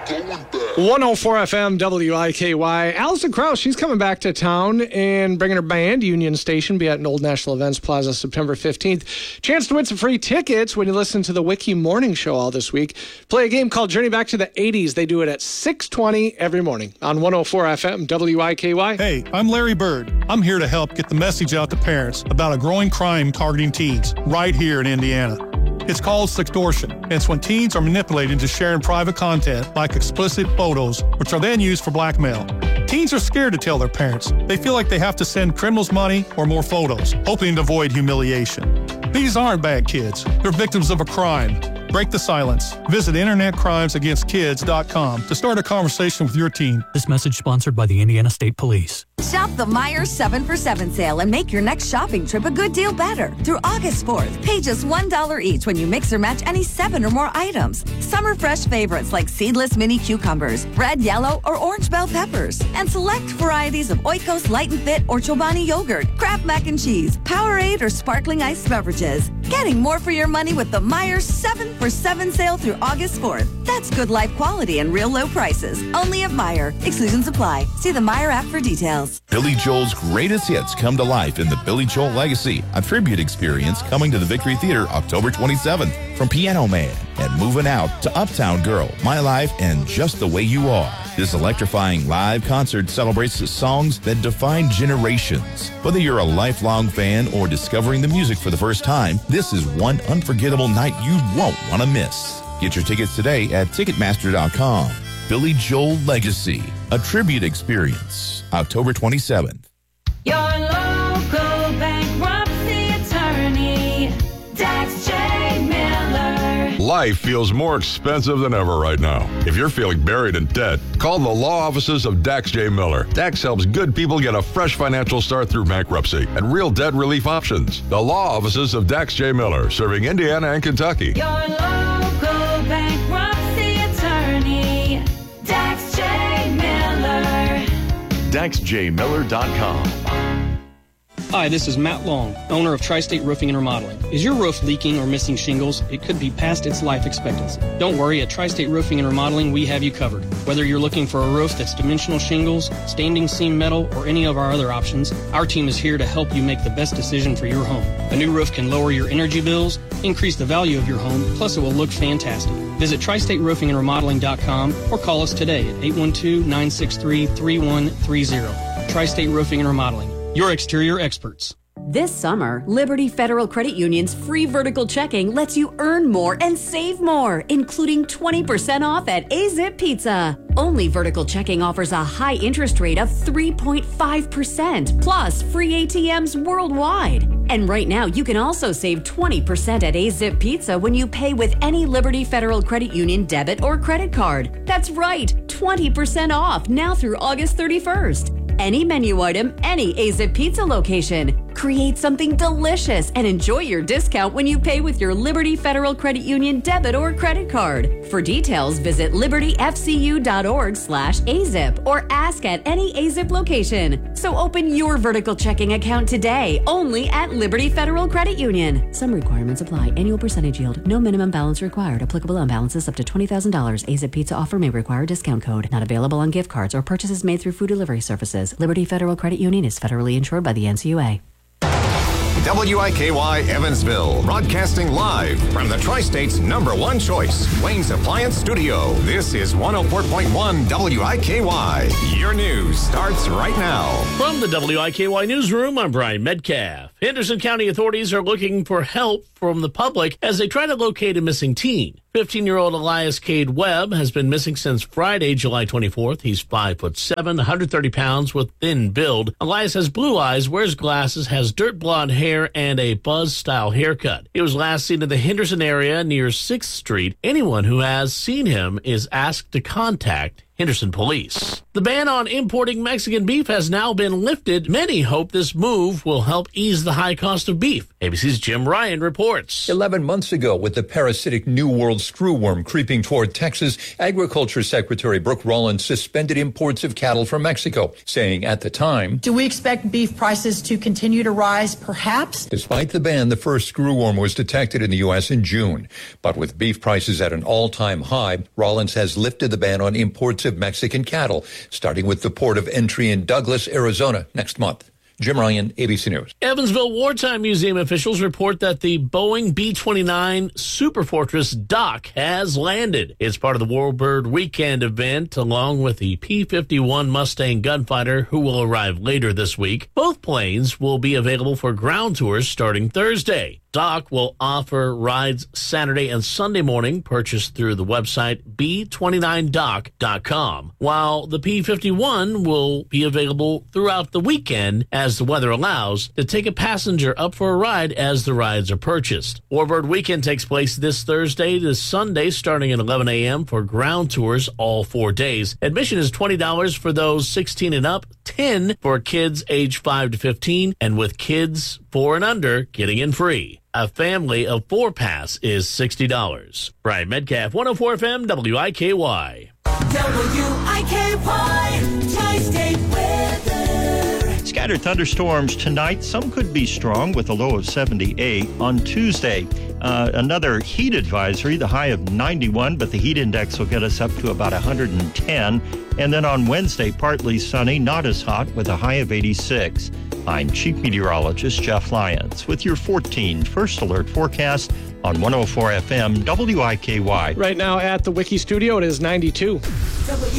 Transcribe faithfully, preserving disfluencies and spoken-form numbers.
one oh four F M W I K Y. Allison Krauss, she's coming back to town and bringing her band, Union Station, be at an Old National Events Plaza September fifteenth. Chance to win some free tickets when you listen to the Wiki Morning Show all this week. Play a game called Journey Back to the eighties. They do it at six twenty every morning on one oh four F M W I K Y. Hey, I'm Larry Bird. I'm here to help get the message out to parents about a growing crime targeting teens right here in Indiana. It's called sextortion. It's when teens are manipulated into sharing private content like explicit photos, which are then used for blackmail. Teens are scared to tell their parents. They feel like they have to send criminals money or more photos, hoping to avoid humiliation. These aren't bad kids. They're victims of a crime. Break the silence. Visit internet crimes against kids dot com to start a conversation with your teen. This message sponsored by the Indiana State Police. Shop the Meijer seven for seven sale and make your next shopping trip a good deal better. Through August fourth, pay just one dollar each when you mix or match any seven or more items. Summer fresh favorites like seedless mini cucumbers, red, yellow, or orange bell peppers, and select varieties of Oikos Light and Fit or Chobani yogurt, Kraft mac and cheese, Powerade, or sparkling iced beverages. Getting more for your money with the Meijer seven for seven sale through August fourth. That's good life quality and real low prices. Only at Meijer. Exclusions apply. See the Meijer app for details. Billy Joel's greatest hits come to life in the Billy Joel Legacy, a tribute experience coming to the Victory Theater October twenty-seventh. From Piano Man and Moving Out to Uptown Girl, My Life, and Just the Way You Are. This electrifying live concert celebrates the songs that define generations. Whether you're a lifelong fan or discovering the music for the first time, this is one unforgettable night you won't want to miss. Get your tickets today at Ticketmaster dot com. Billy Joel Legacy, a tribute experience, October twenty-seventh. Your local bankruptcy attorney, Dax J. Miller. Life feels more expensive than ever right now. If you're feeling buried in debt, call the law offices of Dax J. Miller. Dax helps good people get a fresh financial start through bankruptcy and real debt relief options. The law offices of Dax J. Miller, serving Indiana and Kentucky. Your local bankruptcy attorney, Dax J. Miller. Dax J Miller dot com. Hi, this is Matt Long, owner of Tri-State Roofing and Remodeling. Is your roof leaking or missing shingles? It could be past its life expectancy. Don't worry, at Tri-State Roofing and Remodeling, we have you covered. Whether you're looking for a roof that's dimensional shingles, standing seam metal, or any of our other options, our team is here to help you make the best decision for your home. A new roof can lower your energy bills, increase the value of your home, plus it will look fantastic. Visit Tri State Roofing and Remodeling dot com or call us today at eight one two, nine six three, three one three zero. Tri-State Roofing and Remodeling, your exterior experts. This summer, Liberty Federal Credit Union's free vertical checking lets you earn more and save more, including twenty percent off at A-Zip Pizza. Only vertical checking offers a high interest rate of three point five percent, plus free A T Ms worldwide. And right now, you can also save twenty percent at A-Zip Pizza when you pay with any Liberty Federal Credit Union debit or credit card. That's right, twenty percent off now through August thirty-first. Any menu item, any A-Zip Pizza location. Create something delicious and enjoy your discount when you pay with your Liberty Federal Credit Union debit or credit card. For details, visit liberty f c u dot org slash A zip or ask at any A-Zip location. So open your vertical checking account today, only at Liberty Federal Credit Union. Some requirements apply. Annual percentage yield. No minimum balance required. Applicable on balances up to twenty thousand dollars. A-Zip Pizza offer may require discount code. Not available on gift cards or purchases made through food delivery services. Liberty Federal Credit Union is federally insured by the N C U A. W I K Y Evansville, broadcasting live from the Tri-State's number one choice, Wayne's Appliance Studio. This is one oh four point one W I K Y. Your news starts right now. From the W I K Y Newsroom, I'm Brian Metcalf. Henderson County authorities are looking for help from the public as they try to locate a missing teen. fifteen-year-old Elias Cade Webb has been missing since Friday, July twenty-fourth. He's five foot seven, one hundred thirty pounds with thin build. Elias has blue eyes, wears glasses, has dirt blonde hair, and a buzz-style haircut. He was last seen in the Henderson area near sixth street. Anyone who has seen him is asked to contact Henderson Police. The ban on importing Mexican beef has now been lifted. Many hope this move will help ease the high cost of beef. A B C's Jim Ryan reports. Eleven months ago, with the parasitic New World screwworm creeping toward Texas, Agriculture Secretary Brooke Rollins suspended imports of cattle from Mexico, saying at the time, "Do we expect beef prices to continue to rise? Perhaps." Despite the ban, the first screwworm was detected in the U S in June. But with beef prices at an all-time high, Rollins has lifted the ban on imports of Mexican cattle, starting with the port of entry in Douglas, Arizona, next month. Jim Ryan, A B C News. Evansville Wartime Museum officials report that the Boeing B twenty-nine Superfortress dock has landed. It's part of the Warbird Weekend event, along with the P fifty-one Mustang gunfighter, who will arrive later this week. Both planes will be available for ground tours starting Thursday. Dock will offer rides Saturday and Sunday morning, purchased through the website b twenty-nine dock dot com, while the P fifty-one will be available throughout the weekend as the weather allows to take a passenger up for a ride as the rides are purchased. Warbird Weekend takes place this Thursday to Sunday starting at eleven a.m. for ground tours all four days. Admission is twenty dollars for those sixteen and up, ten dollars for kids age five to fifteen, and with kids four and under getting in free. A family of four pass is sixty dollars. Brian Medcalf, one oh four F M, W I K Y. W I K Y, Tri-State weather. Scattered thunderstorms tonight. Some could be strong with a low of seventy-eight. On Tuesday, uh, another heat advisory, the high of ninety-one, but the heat index will get us up to about one hundred ten. And then on Wednesday, partly sunny, not as hot, with a high of eighty-six. I'm Chief Meteorologist Jeff Lyons with your fourteen First Alert forecast on one oh four F M W I K Y. Right now at the Wiki Studio, it is ninety-two. W